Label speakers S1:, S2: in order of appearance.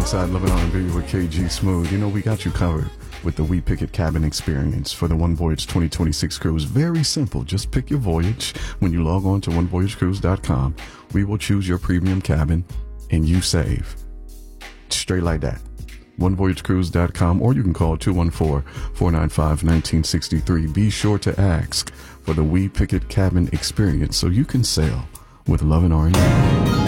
S1: inside Love and R&B with KG Smooth. You know, we got you covered with the We Pick It cabin experience for the One Voyage 2026 cruise. Very simple. Just pick your voyage. When you log on to onevoyagecruise.com, we will choose your premium cabin and you save. Straight like that. onevoyagecruise.com, or you can call 214-495-1963. Be sure to ask for the We Pick It cabin experience so you can sail with Love and R&B.